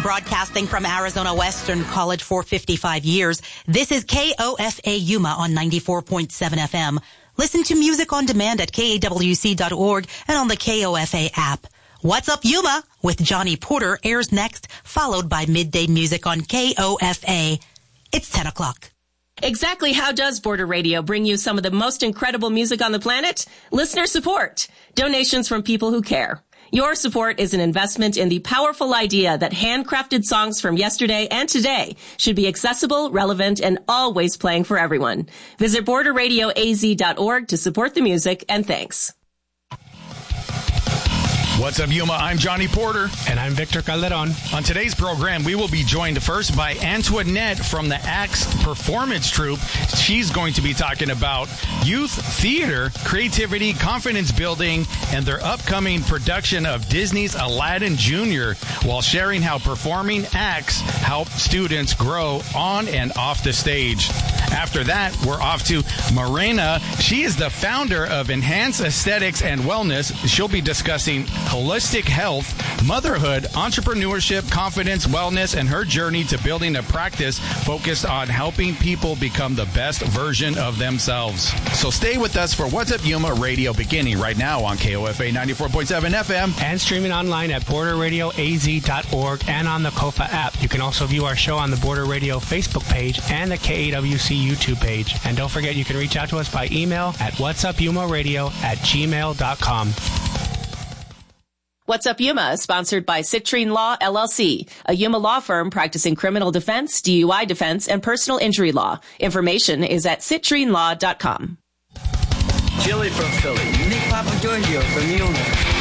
broadcasting from Arizona Western College for 55 years. This is KOFA Yuma on 94.7 FM. Listen to music on demand at KAWC.org and on the KOFA app. What's Up Yuma with Johnny Porter airs next, followed by Midday Music on KOFA. It's 10 o'clock. Exactly how does Border Radio bring you some of the most incredible music on the planet? Listener support. Donations from people who care. Your support is an investment in the powerful idea that handcrafted songs from yesterday and today should be accessible, relevant, and always playing for everyone. Visit borderradioaz.org to support the music, and thanks. What's up, Yuma? I'm Johnny Porter. And I'm Victor Calderon. On today's program, we will be joined first by Antoinette from the Axe Performance Troupe. She's going to be talking about youth theater, creativity, confidence building, and their upcoming production of Disney's Aladdin Jr., while sharing how performing acts help students grow on and off the stage. After that, we're off to Morena. She is the founder of Enhance Aesthetics and Wellness. She'll be discussing holistic health, motherhood, entrepreneurship, confidence, wellness, and her journey to building a practice focused on helping people become the best version of themselves. So stay with us for What's Up Yuma Radio, beginning right now on KOFA 94.7 FM. And streaming online at borderradioaz.org and on the KOFA app. You can also view our show on the Border Radio Facebook page and the KAWC YouTube page. And don't forget, you can reach out to us by email at whatsupyumaradio@gmail.com. What's Up Yuma is sponsored by Citrine Law, LLC, a Yuma law firm practicing criminal defense, DUI defense, and personal injury law. Information is at citrinelaw.com. Chili from Philly. Nick Papagiorgio from Yuma.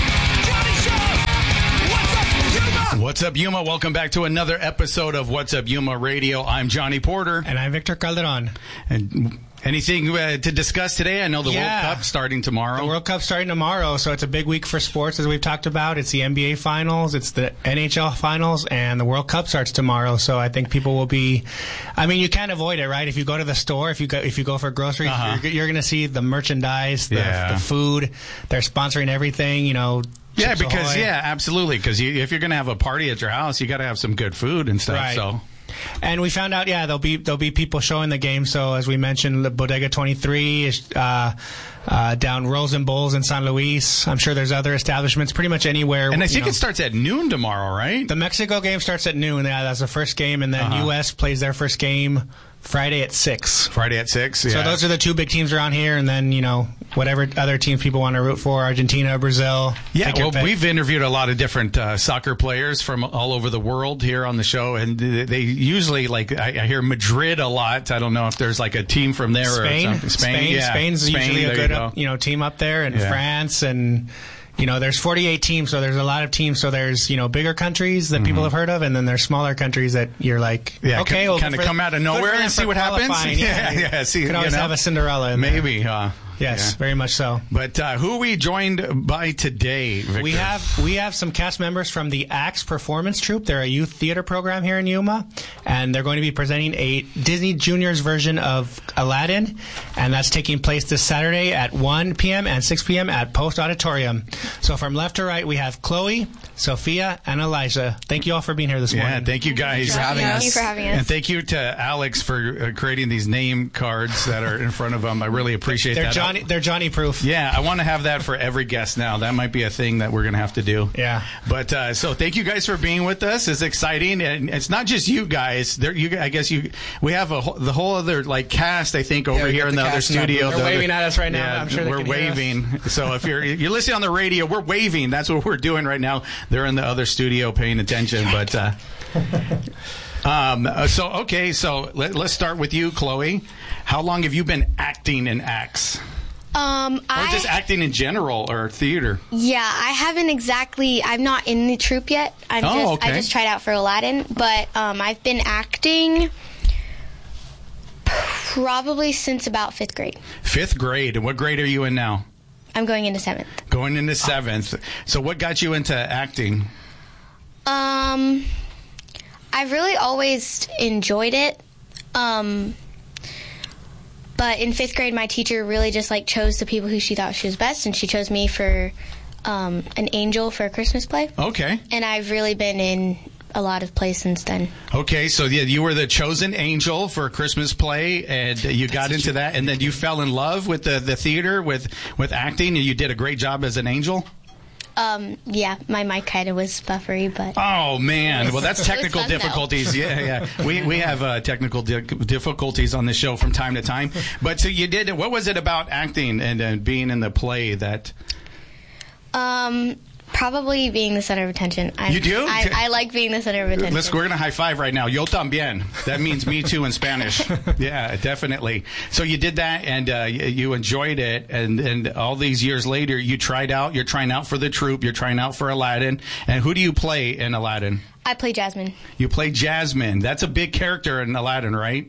What's up, Yuma? Welcome back to another episode of What's Up Yuma Radio. I'm Johnny Porter. And I'm Victor Calderon. And anything to discuss today? I know the World Cup starting tomorrow. The World Cup starting tomorrow, so it's a big week for sports, as we've talked about. It's the NBA Finals, it's the NHL Finals, and the World Cup starts tomorrow. So I think people will be. I mean, you can't avoid it, right? If you go to the store, if you go for groceries, you're going to see the merchandise, the food. They're sponsoring everything. You know. Yeah, because absolutely. Because if you're going to have a party at your house, you got to have some good food and stuff. Right. So. And we found out, there'll be people showing the game. So as we mentioned, the Bodega 23 is down Rolls and Bowls in San Luis. I'm sure there's other establishments, pretty much anywhere. And I think it starts at noon tomorrow, right? The Mexico game starts at noon. Yeah, that's the first game, and then U.S. plays their first game Friday at 6. Friday at 6, yeah. So those are the two big teams around here, and then, whatever other teams people want to root for, Argentina, Brazil. Yeah, well, we've interviewed a lot of different soccer players from all over the world here on the show, and they usually, I hear Madrid a lot. I don't know if there's, a team from there Spain. Or something. Spain's usually a good team up there, and France, and... there's 48 teams, so there's a lot of teams. So there's, bigger countries that people have heard of, and then there's smaller countries that you're like, okay, kind of come out of nowhere and see what happens. Yeah. See, could always have a Cinderella in there. Maybe, Yes, very much so. But who are we joined by today, Victor? We have some cast members from the Axe Performance Troupe. They're a youth theater program here in Yuma, and they're going to be presenting a Disney Junior's version of Aladdin, and that's taking place this Saturday at 1 p.m. and 6 p.m. at Post Auditorium. So from left to right, we have Chloe, Sophia, and Elijah. Thank you all for being here this morning. Yeah, thank you guys for having us. Thank you for having us. And thank you to Alex for creating these name cards that are in front of them. I really appreciate that. They're Johnny proof. Yeah, I want to have that for every guest now. That might be a thing that we're going to have to do. Yeah. But so thank you guys for being with us. It's exciting, and it's not just you guys. We have the whole other cast. I think over here in the other studio. They're waving at us right now. Yeah, I'm sure we're waving. So if you're listening on the radio, we're waving. That's what we're doing right now. They're in the other studio paying attention. But so let's start with you, Chloe. How long have you been acting in Axe? Or just acting in general, or theater? Yeah, I haven't exactly. I'm not in the troupe yet. I just tried out for Aladdin, but I've been acting probably since about 5th grade. 5th grade. And what grade are you in now? I'm going into 7th. Going into 7th. So what got you into acting? I've really always enjoyed it. But in 5th grade, my teacher really just chose the people who she thought she was best, and she chose me for an angel for a Christmas play. Okay. And I've really been in a lot of plays since then. Okay, so you were the chosen angel for a Christmas play, and you got into that, and then you fell in love with the theater, with acting, and you did a great job as an angel? Yeah, my mic kind of was buffery, but... Oh, man. Well, that's technical difficulties. Yeah. We have technical difficulties on this show from time to time. But so you did... What was it about acting and being in the play that... Probably being the center of attention. You do? I like being the center of attention. We're going to high five right now. Yo también. That means me too in Spanish. Yeah, definitely. So you did that, and you enjoyed it, and all these years later, you tried out. You're trying out for the troupe. You're trying out for Aladdin. And who do you play in Aladdin? I play Jasmine. You play Jasmine. That's a big character in Aladdin, right?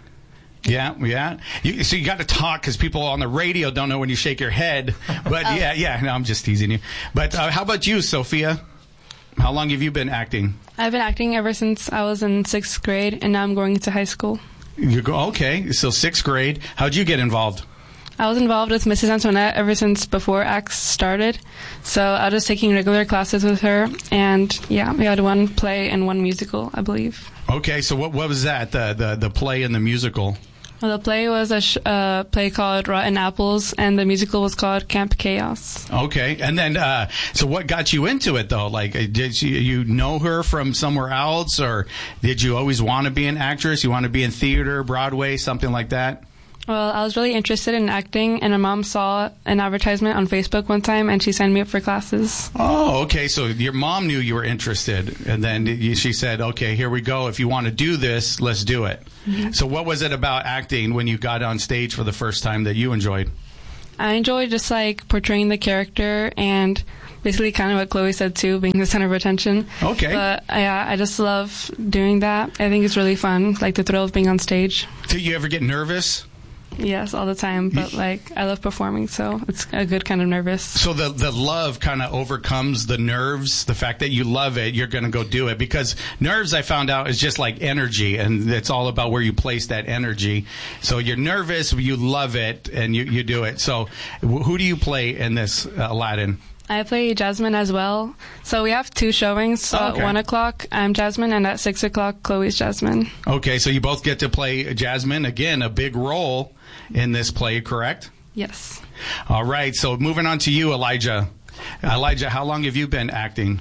Yeah. So you got to talk because people on the radio don't know when you shake your head. But yeah. No, I'm just teasing you. But how about you, Sophia? How long have you been acting? I've been acting ever since I was in 6th grade, and now I'm going into high school. Okay, so 6th grade. How'd you get involved? I was involved with Mrs. Antoinette ever since before ACTS started. So I was just taking regular classes with her, and yeah, we had one play and one musical, I believe. Okay, so what was that, the play and the musical? Well, the play was a play called Rotten Apples, and the musical was called Camp Chaos. Okay, and then, so what got you into it, though? Like, did you know her from somewhere else, or did you always want to be an actress? You want to be in theater, Broadway, something like that? Well, I was really interested in acting, and my mom saw an advertisement on Facebook one time, and she signed me up for classes. Oh, okay. So your mom knew you were interested, and then she said, okay, here we go. If you want to do this, let's do it. Mm-hmm. So what was it about acting when you got on stage for the first time that you enjoyed? I enjoyed just, like, portraying the character and basically kind of what Chloe said, too, being the center of attention. Okay. But, yeah, I just love doing that. I think it's really fun, like the thrill of being on stage. Do you ever get nervous? Yes, all the time, but like I love performing, so it's a good kind of nervous. So the love kind of overcomes the nerves, the fact that you love it, you're going to go do it, because nerves, I found out, is just like energy, and it's all about where you place that energy. So you're nervous, you love it, and you do it. So who do you play in this Aladdin? I play Jasmine as well. So we have 2 showings. So at 1 o'clock, I'm Jasmine, and at 6 o'clock, Chloe's Jasmine. Okay, so you both get to play Jasmine. Again, a big role in this play, correct? Yes. All right, so moving on to you, Elijah. Elijah, how long have you been acting?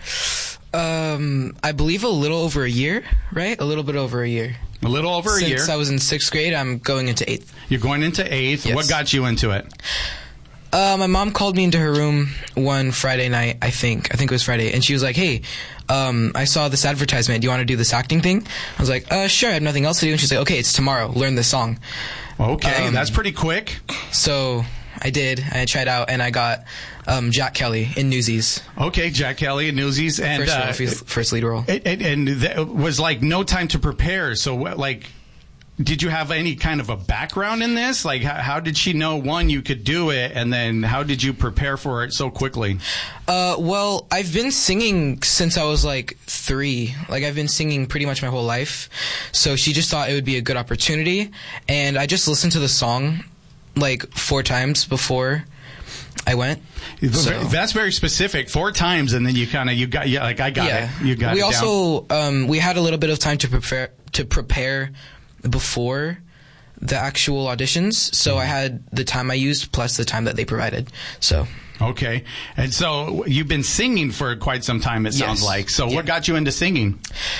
I believe a little over a year, right? A little bit over a year. A little over a year. Since I was in 6th grade, I'm going into 8th. You're going into 8th. Yes. What got you into it? My mom called me into her room one Friday night, I think it was Friday, and she was like, hey, I saw this advertisement. Do you want to do this acting thing? I was like, sure, I have nothing else to do. And she's like, okay, it's tomorrow. Learn this song. Okay, that's pretty quick. So I did. I tried out, and I got Jack Kelly in Newsies. Okay, Jack Kelly in Newsies. And first lead role. And that was like no time to prepare. So, like, did you have any kind of a background in this? Like, how did she know, one, you could do it, and then how did you prepare for it so quickly? Well, I've been singing since I was, like, 3. Like, I've been singing pretty much my whole life. So she just thought it would be a good opportunity. And I just listened to the song, like, 4 times before I went. So that's very specific. 4 times, and then I got it. You got it. We also, we had a little bit of time to prepare before the actual auditions, so I had the time I used plus the time that they provided. So okay, and so you've been singing for quite some time, it sounds like. So what got you into singing?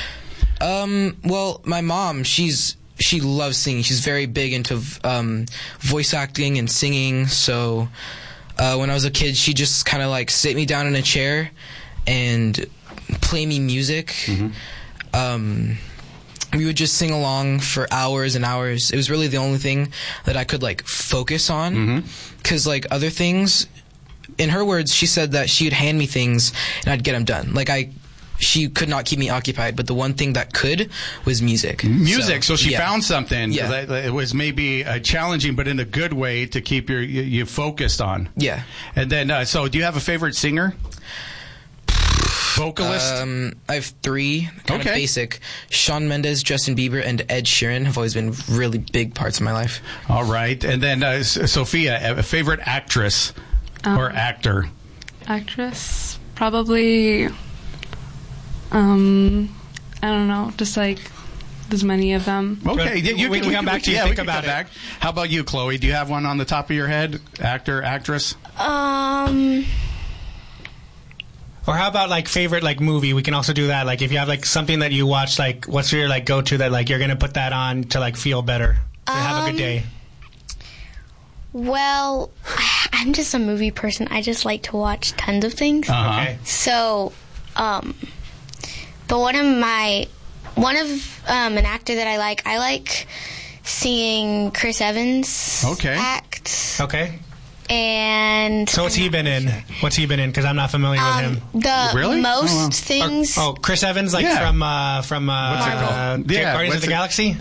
Well, my mom, she loves singing. She's very big into voice acting and singing. So when I was a kid, she just kind of like sit me down in a chair and play me music. Mm-hmm. We would just sing along for hours and hours. It was really the only thing that I could, like, focus on. Because, like, other things, in her words, she said that she would hand me things and I'd get them done. Like, she could not keep me occupied, but the one thing that could was music. So she found something that it was maybe challenging, but in a good way to keep you focused on. Yeah. And then, so do you have a favorite singer? Vocalist? I have 3, kind of basic. Shawn Mendes, Justin Bieber, and Ed Sheeran have always been really big parts of my life. All right. And then, Sophia, a favorite actress or actor? Actress? Probably, I I don't know, just like there's many of them. Okay, we can come back to you. Think about it. How about you, Chloe? Do you have one on the top of your head? Actor, actress? Or how about like favorite like movie? We can also do that. Like if you have like something that you watch, like what's your like go to that like you're gonna put that on to like feel better, to have a good day. Well, I'm just a movie person. I just like to watch tons of things. Okay. So, but one of an actor that I like seeing Chris Evans act. Okay. And so what's he been in? Because I'm not familiar with him. Most things. Chris Evans, like from what's it called? Guardians of the Galaxy.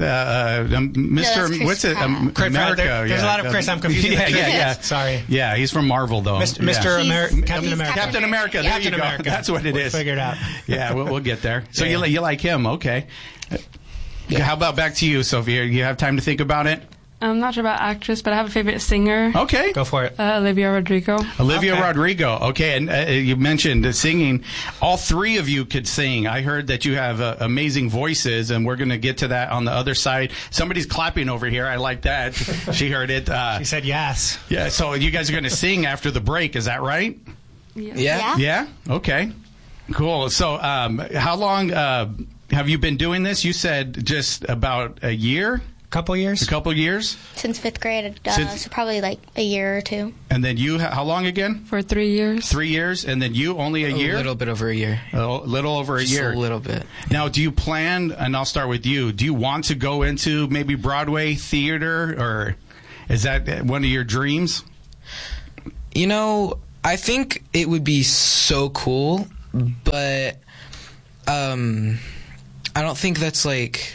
Mr. What's it? America. There's a lot of Chris. I'm confused. Yeah. Sorry. Yeah, he's from Marvel though. Mr. Captain America. Captain America. There you go. That's what it is. Figured out. Yeah, we'll get there. So you like him? Okay. How about back to you, Sophia? You have time to think about it? I'm not sure about actress, but I have a favorite singer. Okay. Go for it. Olivia Rodrigo. Rodrigo. Okay, and you mentioned singing. All three of you could sing. I heard that you have amazing voices, and we're going to get to that on the other side. Somebody's clapping over here. I like that. She heard it. She said yes. Yeah, so you guys are going to sing after the break. Is that right? Yeah. Yeah? Okay. Cool. So how long have you been doing this? You said just about a year? A couple years. Since 5th grade, so probably like a year or two. And then you, how long again? For 3 years. 3 years, and then you only a year? A little bit over a year. A little over a year. Just a little bit. Now, do you plan, and I'll start with you, do you want to go into maybe Broadway theater, or is that one of your dreams? You know, I think it would be so cool, but I don't think that's like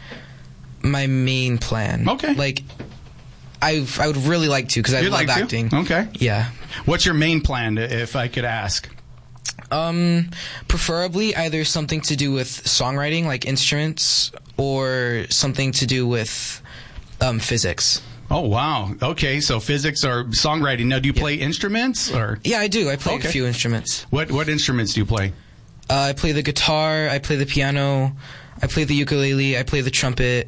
my main plan. Okay. Like, I would really like to, because I love acting. Okay. Yeah. What's your main plan, if I could ask? Preferably either something to do with songwriting, like instruments, or something to do with physics. Oh, wow. Okay, so physics or songwriting. Now, do you play instruments? Or? Yeah, I do. I play a few instruments. What instruments do you play? I play the guitar, I play the piano, I play the ukulele, I play the trumpet.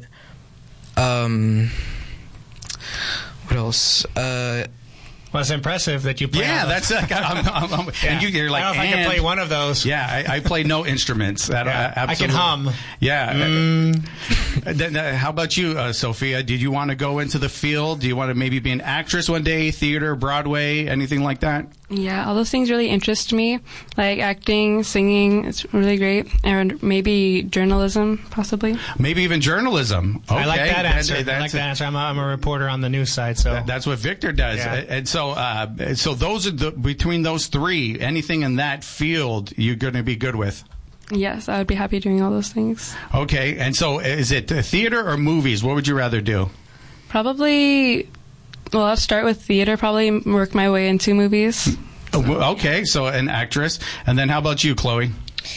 What else? Well, it's impressive that you play. Yeah, that's like, and you're like, I don't know if I can play one of those. Yeah, I play no instruments. I can hum. Yeah. How about you, Sophia? Did you want to go into the field? Do you want to maybe be an actress one day, theater, Broadway, anything like that? Yeah, all those things really interest me, like acting, singing. It's really great, and maybe journalism, possibly. Maybe even journalism. Okay. I like that answer. I'm a reporter on the news side, so that's what Victor does. Yeah. And so those are between those three. Anything in that field, you're going to be good with. Yes, I would be happy doing all those things. Okay, and so is it theater or movies? What would you rather do? Probably. Well, I'll start with theater, probably work my way into movies. Okay, so an actress. And then how about you, Chloe?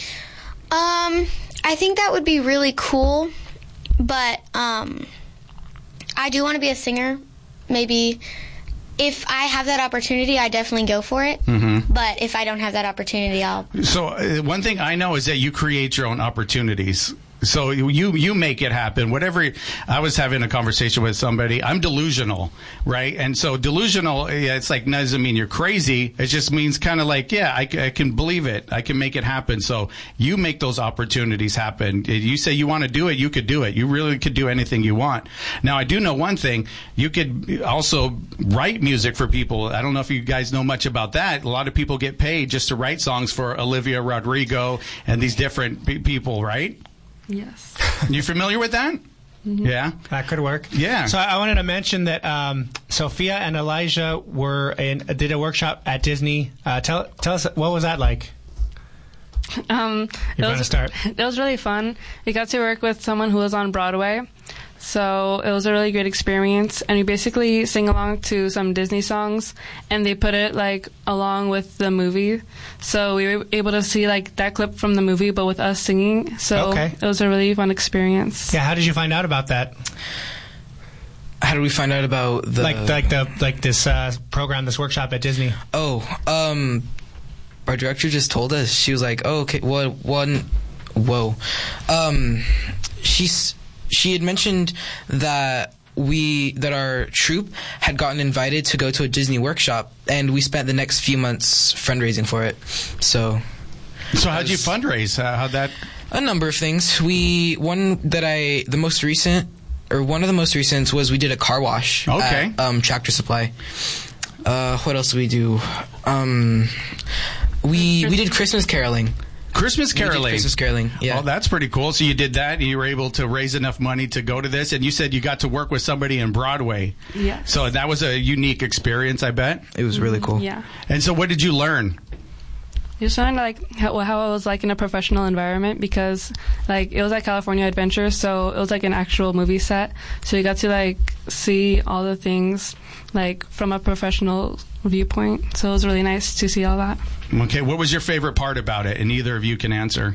I think that would be really cool, but I do want to be a singer. Maybe if I have that opportunity, I definitely go for it. Mm-hmm. But if I don't have that opportunity, I'll... So one thing I know is that you create your own opportunities. So you make it happen. Whatever. I was having a conversation with somebody. I'm delusional, right? And so delusional, it's like doesn't mean you're crazy. It just means kind of like, yeah, I can believe it. I can make it happen. So you make those opportunities happen. You say you want to do it, you could do it. You really could do anything you want. Now, I do know one thing. You could also write music for people. I don't know if you guys know much about that. A lot of people get paid just to write songs for Olivia Rodrigo and these different people, right? Yes. You familiar with that? Mm-hmm. Yeah. That could work. Yeah. So I wanted to mention that Sophia and Elijah did a workshop at Disney. Tell us, what was that like? You want to start? It was really fun. We got to work with someone who was on Broadway. So it was a really great experience, and we basically sing along to some Disney songs, and they put it like along with the movie. So we were able to see like that clip from the movie, but with us singing. So It was a really fun experience. Yeah, how did you find out about that? How did we find out about the this program, this workshop at Disney? Oh, our director just told us. She was like, "Oh, okay, whoa." She had mentioned that our troupe had gotten invited to go to a Disney workshop, and we spent the next few months fundraising for it. So how'd you fundraise? How'd that? A number of things. One of the most recent was we did a car wash. Okay. At Tractor Supply. What else did we do? We did Christmas caroling. Christmas caroling. Yeah. Well, that's pretty cool. So you did that, and you were able to raise enough money to go to this, and you said you got to work with somebody in Broadway. Yeah. So that was a unique experience, I bet. It was really cool. Yeah. And so what did you learn? Just learned how I was like in a professional environment, because it was like California Adventure, so it was like an actual movie set. So you got to see all the things from a professional viewpoint. So it was really nice to see all that. Okay, what was your favorite part about it? And either of you can answer.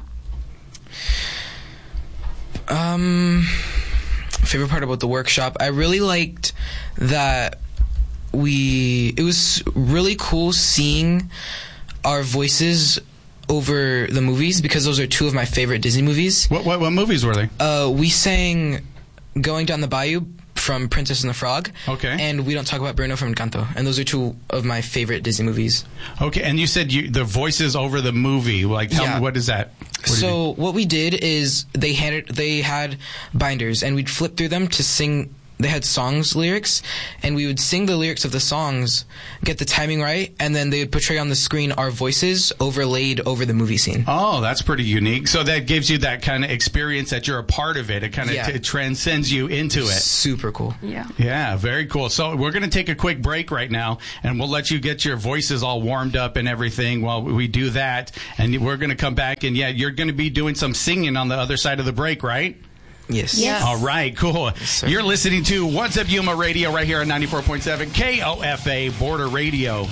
Favorite part about the workshop, I really liked that it was really cool seeing our voices over the movies, because those are two of my favorite Disney movies. What movies were they? We sang Going Down the Bayou from Princess and the Frog. Okay. And We Don't Talk About Bruno from Encanto. And those are two of my favorite Disney movies. Okay, and you said the voices over the movie. Tell me, what is that? What we did is they had binders, and we'd flip through them to sing. They had songs lyrics, and we would sing the lyrics of the songs, get the timing right, and then they would portray on the screen our voices overlaid over the movie scene. Oh, that's pretty unique. So that gives you that kind of experience that you're a part of it. It kind of it transcends you into it. Super cool. Yeah. Yeah, very cool. So we're going to take a quick break right now, and we'll let you get your voices all warmed up and everything while we do that. And we're going to come back, and you're going to be doing some singing on the other side of the break, right? Yes. All right, cool. Yes, you're listening to What's Up Yuma Radio right here on 94.7 KOFA Border Radio.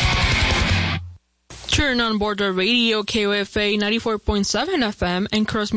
Turn on Border Radio, KOFA 94.7 FM, and cross